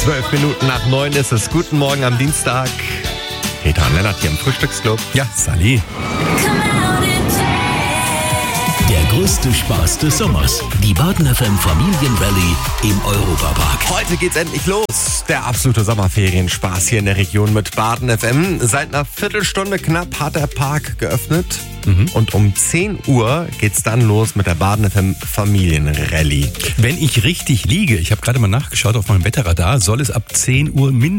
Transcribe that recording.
8:12 ist es. Guten Morgen am Dienstag. Peter und Lennart hier im Frühstücksclub. Ja, Sally. Der größte Spaß des Sommers. Die Baden FM Familienrallye im Europapark. Heute geht's endlich los. Der absolute Sommerferienspaß hier in der Region mit Baden FM. Seit einer Viertelstunde knapp hat der Park geöffnet. Und um 10 Uhr geht's dann los mit der Baden FM Familienrallye. Wenn ich richtig liege, ich habe gerade mal nachgeschaut auf meinem Wetterradar, soll es ab 10 Uhr mindestens